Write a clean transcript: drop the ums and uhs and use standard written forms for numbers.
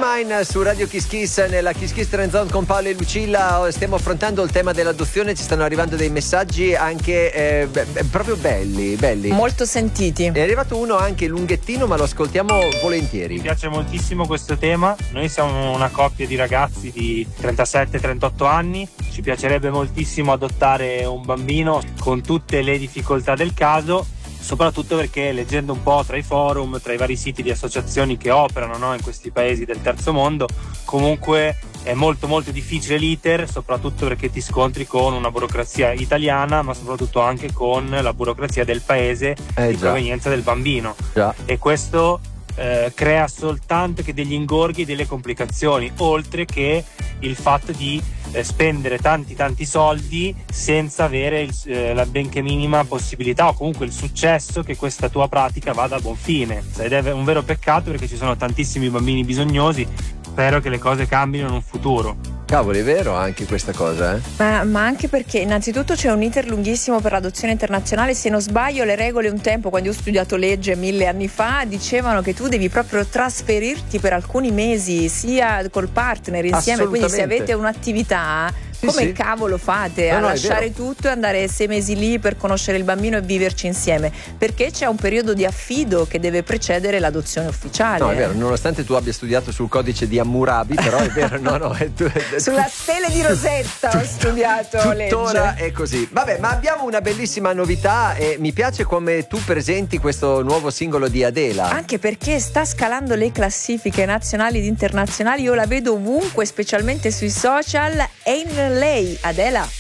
Mine su Radio Kiss Kiss, nella Kiss Kiss Trend Zone con Paolo e Lucilla. Stiamo affrontando il tema dell'adozione, ci stanno arrivando dei messaggi anche proprio belli. Molto sentiti. È arrivato uno anche lunghettino, ma lo ascoltiamo volentieri. Mi piace moltissimo questo tema. Noi siamo una coppia di ragazzi di 37-38 anni. Ci piacerebbe moltissimo adottare un bambino con tutte le difficoltà del caso, soprattutto perché leggendo un po' tra i forum, tra i vari siti di associazioni che operano, no, in questi paesi del terzo mondo, comunque è molto difficile l'iter, soprattutto perché ti scontri con una burocrazia italiana, ma soprattutto anche con la burocrazia del paese di provenienza del bambino. E questo crea soltanto che degli ingorghi e delle complicazioni, oltre che il fatto di spendere tanti soldi senza avere la benché minima possibilità o comunque il successo che questa tua pratica vada a buon fine. Ed è un vero peccato, perché ci sono tantissimi bambini bisognosi. Spero che le cose cambino in un futuro. Cavolo, è vero anche questa cosa, eh? Ma anche perché innanzitutto c'è un iter lunghissimo per l'adozione internazionale. Se non sbaglio, le regole un tempo, quando io ho studiato legge 1000 anni fa, dicevano che tu devi proprio trasferirti per alcuni mesi sia col partner insieme, quindi se avete un'attività, come cavolo fate a lasciare tutto e andare 6 mesi lì per conoscere il bambino e viverci insieme? Perché c'è un periodo di affido che deve precedere l'adozione ufficiale. No, è vero, nonostante tu abbia studiato sul codice di Hammurabi, però è vero, sulla stele di Rosetta ho studiato tuttora legge. è così. Vabbè, ma abbiamo una bellissima novità e mi piace come tu presenti questo nuovo singolo di Adela. Anche perché sta scalando le classifiche nazionali ed internazionali, io la vedo ovunque, specialmente sui social. È in lei, Adela.